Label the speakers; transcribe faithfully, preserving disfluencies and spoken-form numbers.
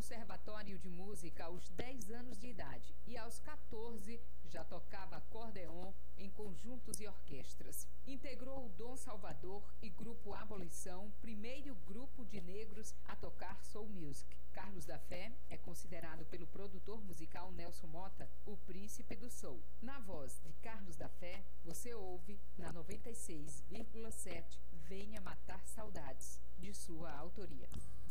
Speaker 1: conservatório de música aos dez anos de idade e aos quatorze já tocava acordeon em conjuntos e orquestras. Integrou o Dom Salvador e Grupo Abolição, primeiro grupo de negros a tocar soul music. Carlos da Fé é considerado pelo produtor musical Nelson Mota o príncipe do soul. Na voz de Carlos da Fé, você ouve na noventa e seis vírgula sete Venha Matar Saudades, de sua autoria.